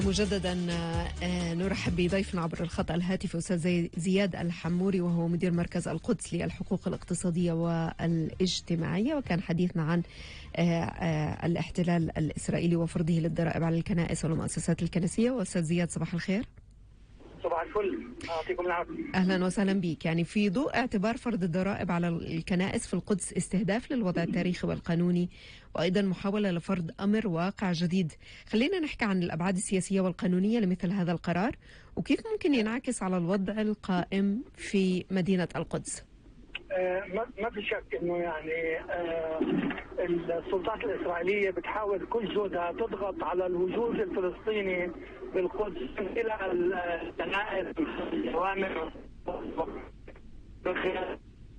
مجددا نرحب بضيفنا عبر الخط الهاتفي أستاذ زياد الحموري، وهو مدير مركز القدس للحقوق الاقتصادية والاجتماعية، وكان حديثنا عن الاحتلال الإسرائيلي وفرضه للضرائب على الكنائس والمؤسسات الكنسية. وأستاذ زياد صباح الخير. صباح الفل، يعطيكم العافية. أهلا وسهلا بك. يعني في ضوء اعتبار فرض الضرائب على الكنائس في القدس استهداف للوضع التاريخي والقانوني، وأيضا محاولة لفرض أمر واقع جديد، خلينا نحكي عن الأبعاد السياسية والقانونية لمثل هذا القرار، وكيف ممكن ينعكس على الوضع القائم في مدينة القدس. ما في شك انه يعني السلطات الاسرائيليه بتحاول كل جهدها تضغط على الوجود الفلسطيني بالقدس من خلال الكنائس، الجوامع، من خلال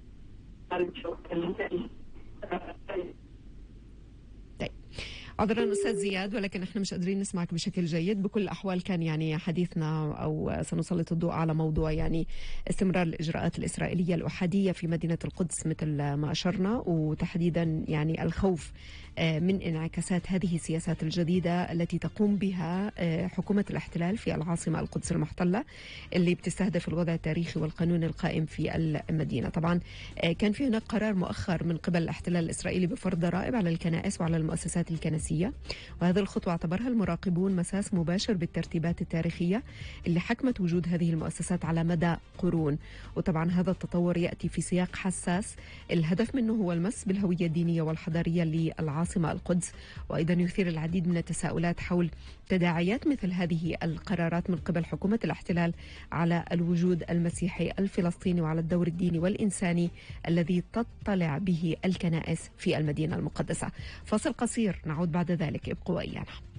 عذرا أستاذ زياد، ولكن احنا مش قادرين نسمعك بشكل جيد. بكل الأحوال كان يعني حديثنا أو سنسلط الضوء على موضوع يعني استمرار الإجراءات الإسرائيلية الأحادية في مدينة القدس مثل ما أشرنا، وتحديدا يعني الخوف من انعكاسات هذه السياسات الجديدة التي تقوم بها حكومة الاحتلال في العاصمة القدس المحتلة، اللي بتستهدف الوضع التاريخي والقانون القائم في المدينة. طبعا كان في هناك قرار مؤخر من قبل الاحتلال الإسرائيلي بفرض ضرائب على الكنائس وعلى المؤسسات الكنسية، وهذه الخطوة اعتبرها المراقبون مساس مباشر بالترتيبات التاريخية اللي حكمت وجود هذه المؤسسات على مدى قرون. وطبعا هذا التطور يأتي في سياق حساس الهدف منه هو المس بالهوية الدينية والحضارية للعاصمة القدس، وأيضا يثير العديد من التساؤلات حول تداعيات مثل هذه القرارات من قبل حكومة الاحتلال على الوجود المسيحي الفلسطيني وعلى الدور الديني والإنساني الذي تطلع به الكنائس في المدينة المقدسة. فاصل قصير، نعود بعد ذلك، ابقوا ويانا.